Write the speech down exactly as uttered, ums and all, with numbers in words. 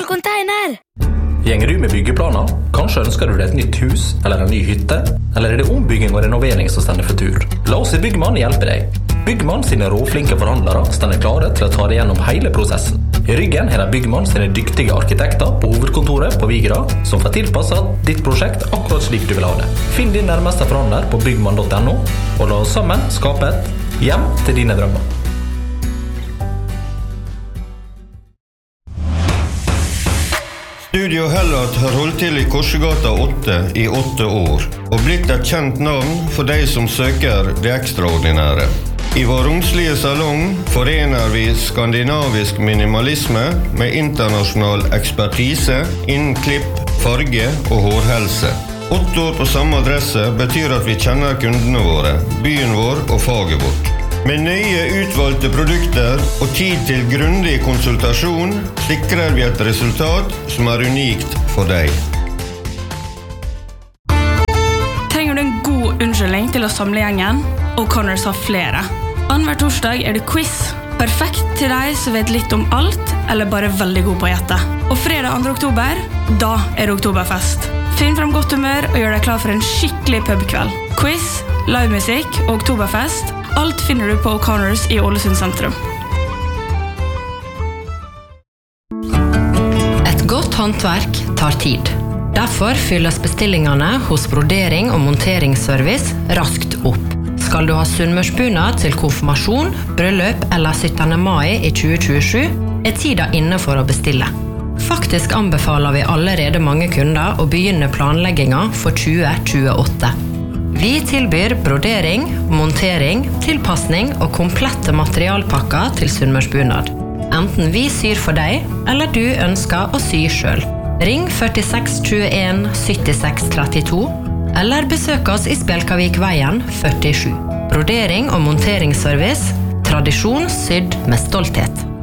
container! Gjenger du med byggeplaner? Kanskje ønsker du deg et nytt hus eller en ny hytte? Eller er det ombygging og renovering som stender for tur? La oss i Byggmann hjelpe deg. Byggmann sine råflinke forhandlere stender klare til å ta deg gjennom hele prosessen. I ryggen er det Byggmann sine dyktige arkitekter på hovedkontoret på Vigra som får tilpasset ditt prosjekt akkurat slik du vil ha det. Finn din nærmeste forhandler på byggmann punktum no og la oss sammen skape et hjem til dine drømmer. Studio Hellat har holdt til i Korsegata åtte i åtte år, og blitt et kjent navn for de som søker det ekstraordinære. I vår romslige salong forener vi skandinavisk minimalisme med internasjonal ekspertise innen klipp, farge og hårhelse. Åtte år på samme adresse betyr at vi kjenner kundene våre, byen vår og faget vårt. Med nøye utvalgte produkter og tid til grundig konsultasjon sikrer vi et resultat som er unikt for deg. Trenger du en god unnskyldning til å samle gjengen? O'Connors har flere. Annenhver torsdag er det quiz. Perfekt til deg som vet litt om alt, eller bare veldig god på å gjette. Og fredag andre oktober, da er det oktoberfest. Finn frem godt humør og gjør deg klar for en skikkelig pubkveld. Quiz, livemusikk og oktoberfest. Alt finner du på O'Connors i Ålesund sentrum. Et godt håndverk tar tid. Derfor fylles bestillingene hos brodering- og monteringsservice raskt opp. Skal du ha sunnmørsbunad til konfirmasjon, bryllup eller syttende mai i tjue tjuesju, er tida inne for å bestille. Faktisk anbefaler vi allerede mange kunder å begynne planlegginga for tjue tjueåtte. Vi tilbyr brodering, montering, tilpassning og komplette materialpakker til sunnmørsbunad. Enten vi syr for deg, eller du ønsker å sy selv. Ring førtiseks tjueen syttiseks trettito, eller besøk oss i Spjelkavikveien førtisju. Brodering og monteringsservice, tradisjon sydd med stolthet.